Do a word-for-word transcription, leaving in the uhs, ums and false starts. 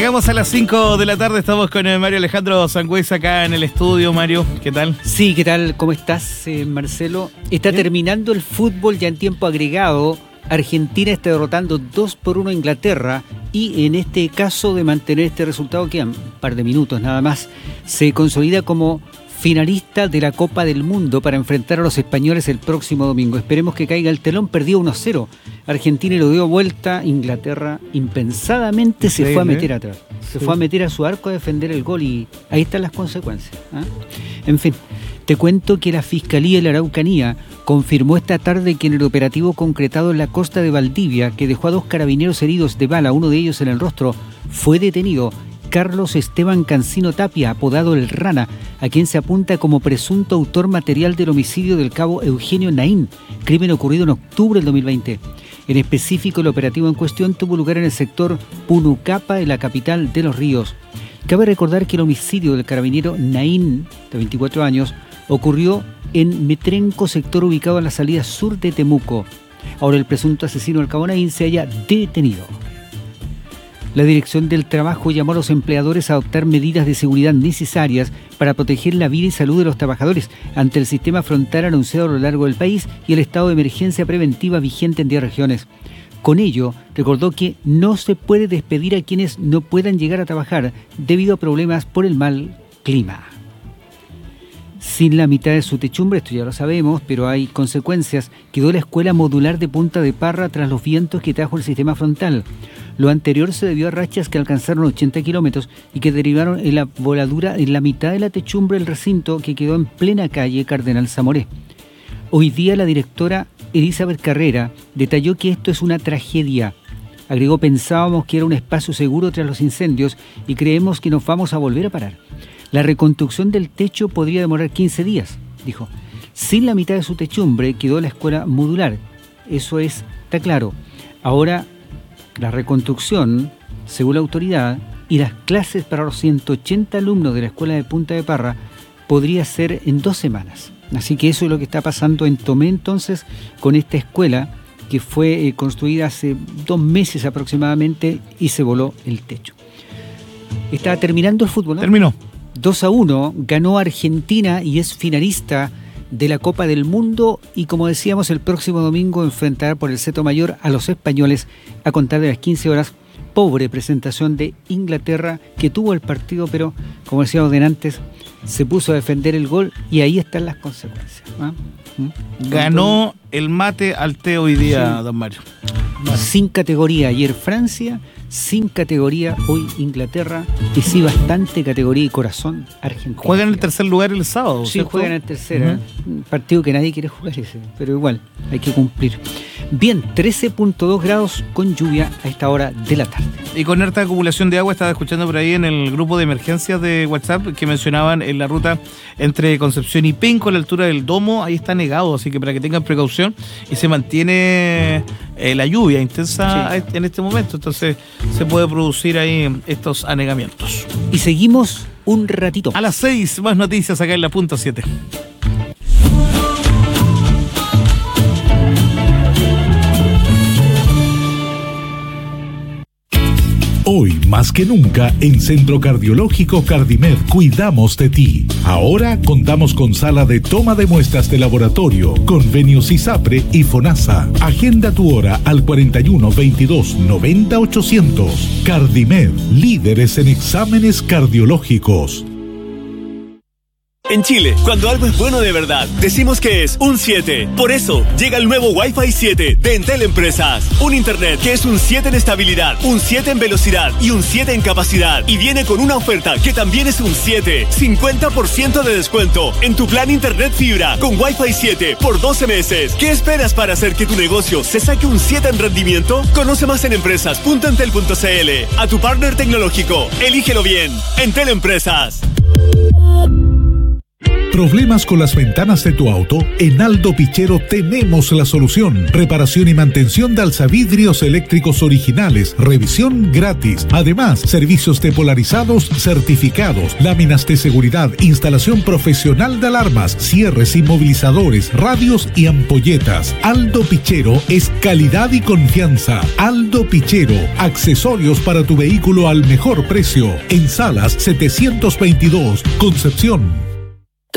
Llegamos a las cinco de la tarde, estamos con eh, Mario Alejandro Sangüesa acá en el estudio. Mario, ¿qué tal? Sí, ¿qué tal? ¿Cómo estás, eh, Marcelo? Está Bien. terminando el fútbol ya en tiempo agregado. Argentina está derrotando dos por uno a Inglaterra y en este caso de mantener este resultado, quedan un par de minutos nada más, se consolida como finalista de la Copa del Mundo para enfrentar a los españoles el próximo domingo. Esperemos que caiga el telón. Perdió uno a cero. Argentina lo dio vuelta. Inglaterra impensadamente se sí, fue a meter atrás. Se sí. fue a meter a su arco a defender el gol y ahí están las consecuencias. ¿eh? En fin, te cuento que la Fiscalía de la Araucanía confirmó esta tarde que en el operativo concretado en la costa de Valdivia, que dejó a dos carabineros heridos de bala, uno de ellos en el rostro, fue detenido Carlos Esteban Cancino Tapia, apodado El Rana, a quien se apunta como presunto autor material del homicidio del cabo Eugenio Naín, crimen ocurrido en octubre del dos mil veinte. En específico, el operativo en cuestión tuvo lugar en el sector Punucapa de la capital de Los Ríos. Cabe recordar que el homicidio del carabinero Naín, de veinticuatro años, ocurrió en Metrenco, sector ubicado en la salida sur de Temuco. Ahora el presunto asesino del cabo Naín se halla detenido. La Dirección del Trabajo llamó a los empleadores a adoptar medidas de seguridad necesarias para proteger la vida y salud de los trabajadores ante el sistema frontal anunciado a lo largo del país y el estado de emergencia preventiva vigente en diez regiones. Con ello, recordó que no se puede despedir a quienes no puedan llegar a trabajar debido a problemas por el mal clima. Sin la mitad de su techumbre, esto ya lo sabemos, pero hay consecuencias, quedó la escuela modular de Punta de Parra tras los vientos que trajo el sistema frontal. Lo anterior se debió a rachas que alcanzaron ochenta kilómetros y que derivaron en la voladura en la mitad de la techumbre del recinto que quedó en plena calle Cardenal Zamoré. Hoy día la directora Elizabeth Carrera detalló que esto es una tragedia. Agregó, pensábamos que era un espacio seguro tras los incendios y creemos que nos vamos a volver a parar. La reconstrucción del techo podría demorar quince días, dijo. Sin la mitad de su techumbre quedó la escuela modular. Eso es, está claro. Ahora, la reconstrucción, según la autoridad, y las clases para los ciento ochenta alumnos de la escuela de Punta de Parra podría ser en dos semanas. Así que eso es lo que está pasando en Tomé entonces con esta escuela que fue eh, construida hace dos meses aproximadamente y se voló el techo. Está terminando el fútbol, ¿no? Terminó. dos a uno, ganó Argentina y es finalista de la Copa del Mundo y, como decíamos, el próximo domingo enfrentará por el seto mayor a los españoles a contar de las quince horas. Pobre presentación de Inglaterra, que tuvo el partido, pero, como decíamos de antes, se puso a defender el gol y ahí están las consecuencias. ¿Ah? ¿Mm? Ganó el mate al té hoy día, sí. Don Mario. Sin categoría, ayer Francia, sin categoría hoy Inglaterra, y sí bastante categoría y corazón Argentina. Juegan en el tercer lugar el sábado. Sí, ¿cierto? Juegan en el tercer, uh-huh. ¿eh? Un partido que nadie quiere jugar ese, pero igual hay que cumplir. Bien, trece punto dos grados con lluvia a esta hora de la tarde. Y con harta acumulación de agua, estaba escuchando por ahí en el grupo de emergencias de WhatsApp que mencionaban en la ruta entre Concepción y Penco, a la altura del Domo, ahí está negado, así que para que tengan precaución, y se mantiene eh, la lluvia intensa sí. en este momento, entonces se puede producir ahí estos anegamientos. Y seguimos un ratito. A las seis, más noticias acá en la punto siete. Hoy, más que nunca, en Centro Cardiológico Cardimed cuidamos de ti. Ahora contamos con sala de toma de muestras de laboratorio, convenios ISAPRE y FONASA. Agenda tu hora al cuarenta y uno, veintidós, noventa, ochocientos. Cardimed, líderes en exámenes cardiológicos. En Chile, cuando algo es bueno de verdad, decimos que es un siete. Por eso, llega el nuevo Wi-Fi siete de Entel Empresas. Un internet que es un siete en estabilidad, un siete en velocidad y un siete en capacidad. Y viene con una oferta que también es un siete. cincuenta por ciento de descuento en tu plan internet fibra con Wi-Fi siete por doce meses. ¿Qué esperas para hacer que tu negocio se saque un siete en rendimiento? Conoce más en empresas punto entel punto cl. A tu partner tecnológico, elígelo bien. Entel Empresas. ¿Problemas con las ventanas de tu auto? En Aldo Pichero tenemos la solución. Reparación y mantención de alzavidrios eléctricos originales. Revisión gratis. Además, servicios de polarizados certificados. Láminas de seguridad. Instalación profesional de alarmas. Cierres, inmovilizadores, radios y ampolletas. Aldo Pichero es calidad y confianza. Aldo Pichero. Accesorios para tu vehículo al mejor precio. En Salas setecientos veintidós, Concepción.